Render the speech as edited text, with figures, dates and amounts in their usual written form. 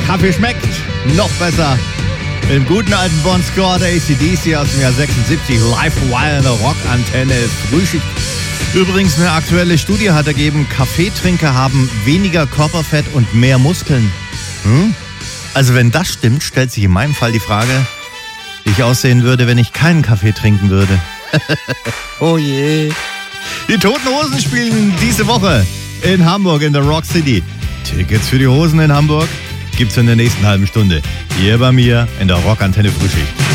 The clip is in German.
Kaffee schmeckt noch besser. Im guten alten Bon Scott AC/DC aus dem Jahr 76, live wire in der Rockantenne Frühschicht. Übrigens, eine aktuelle Studie hat ergeben, Kaffeetrinker haben weniger Körperfett und mehr Muskeln. Also wenn das stimmt, stellt sich in meinem Fall die Frage, wie ich aussehen würde, wenn ich keinen Kaffee trinken würde. Oh je. Die Toten Hosen spielen diese Woche in Hamburg in der Rock City. Tickets für die Hosen in Hamburg gibt's in der nächsten halben Stunde. Hier bei mir in der Rockantenne Frühschicht.